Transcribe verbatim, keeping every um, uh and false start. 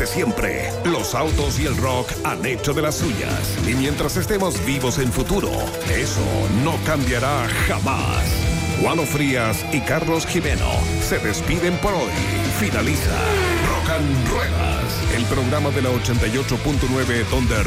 siempre. Los autos y el rock han hecho de las suyas. Y mientras estemos vivos en futuro, eso no cambiará jamás. Juano Frías y Carlos Jimeno se despiden por hoy. Finaliza Rock and Ruedas, el programa de la ochenta y ocho punto nueve donde